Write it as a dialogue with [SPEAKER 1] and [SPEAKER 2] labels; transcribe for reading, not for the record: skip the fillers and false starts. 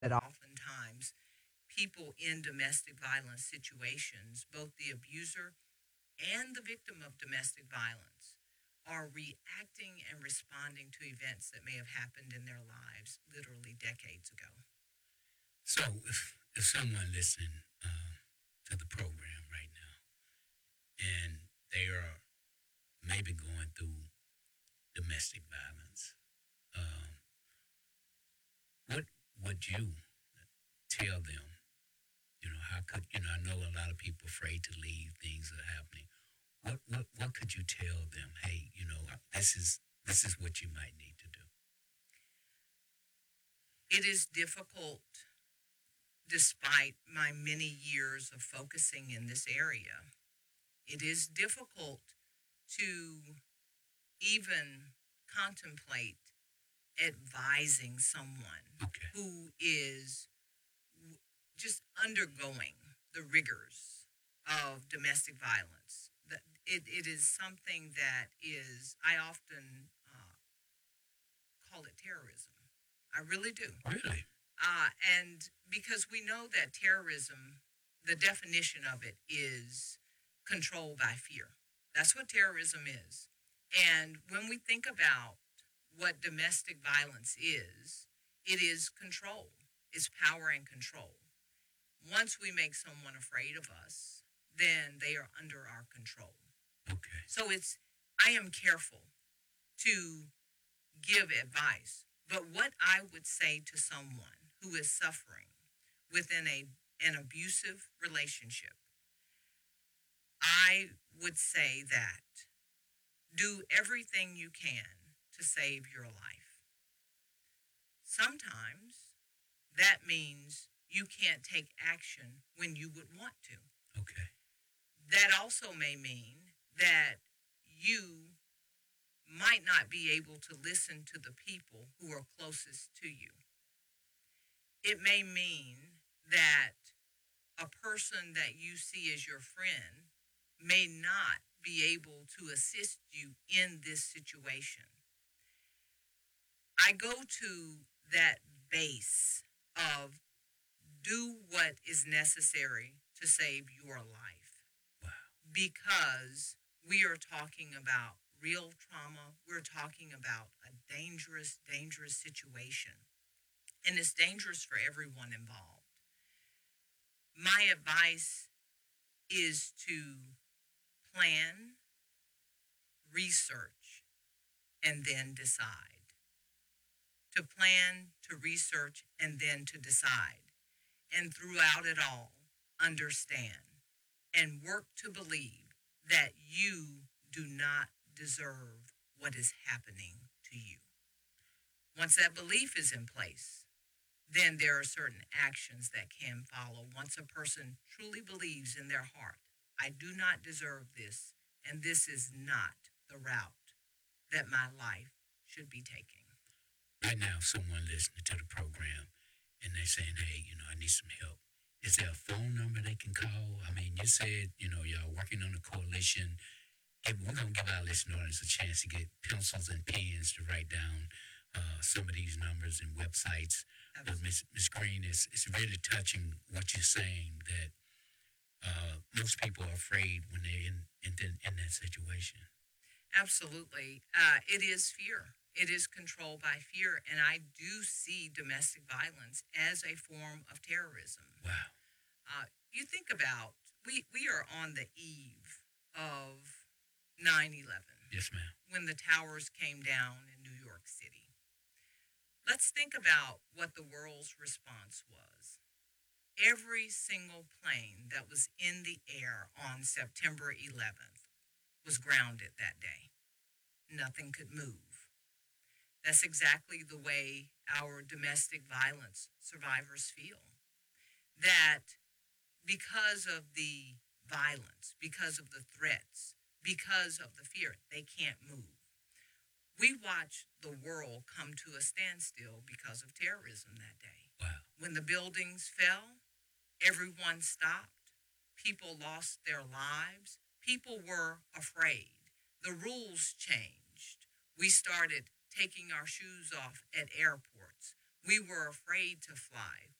[SPEAKER 1] that oftentimes people in domestic violence situations, both the abuser and the victim of domestic violence, are reacting and responding to events that may have happened in their lives literally decades ago.
[SPEAKER 2] So, if someone listening to the program right now and they are maybe going through domestic violence, um, what would you tell them? How could I know a lot of people afraid to leave. Things are happening. What could you tell them? Hey, this is what you might need to do.
[SPEAKER 1] It is difficult, despite my many years of focusing in this area, it is difficult to even contemplate advising someone
[SPEAKER 2] Okay.
[SPEAKER 1] who is just undergoing the rigors of domestic violence. It is something that is, I often call it terrorism. I really do.
[SPEAKER 2] Really?
[SPEAKER 1] And because we know that terrorism, the definition of it is control by fear. That's what terrorism is. And when we think about what domestic violence is, it is control, it's power and control. Once we make someone afraid of us, then they are under our control.
[SPEAKER 2] Okay.
[SPEAKER 1] So I am careful to give advice. But what I would say to someone who is suffering within an abusive relationship, I would say that do everything you can to save your life. Sometimes that means you can't take action when you would want to.
[SPEAKER 2] Okay.
[SPEAKER 1] That also may mean that you might not be able to listen to the people who are closest to you. It may mean that a person that you see as your friend may not be able to assist you in this situation. I go to that base of do what is necessary to save your life.
[SPEAKER 2] Wow.
[SPEAKER 1] Because we are talking about real trauma. We're talking about a dangerous, dangerous situation. And it's dangerous for everyone involved. My advice is to plan, research, and then decide. To plan, to research, and then to decide. And throughout it all, understand and work to believe that you do not deserve what is happening to you. Once that belief is in place, then there are certain actions that can follow. Once a person truly believes in their heart, I do not deserve this, and this is not the route that my life should be taking.
[SPEAKER 2] Right now, if someone listening to the program and they're saying, hey, I need some help, is there a phone number they can call? I mean, you said, y'all working on a coalition. Hey, we're going to give our listeners a chance to get pencils and pens to write down some of these numbers and websites. But Ms. Green, it's really touching what you're saying, that most people are afraid when they're in that situation.
[SPEAKER 1] Absolutely. It is fear. It is control by fear. And I do see domestic violence as a form of terrorism.
[SPEAKER 2] Wow.
[SPEAKER 1] You think about, we are on the eve of 9/11.
[SPEAKER 2] Yes, ma'am.
[SPEAKER 1] When the towers came down in New York City. Let's think about what the world's response was. Every single plane that was in the air on September 11th was grounded that day. Nothing could move. That's exactly the way our domestic violence survivors feel. That because of the violence, because of the threats, because of the fear, they can't move. We watched the world come to a standstill because of terrorism that day.
[SPEAKER 2] Wow.
[SPEAKER 1] When the buildings fell, everyone stopped. People lost their lives. People were afraid. The rules changed. We started taking our shoes off at airports. We were afraid to fly.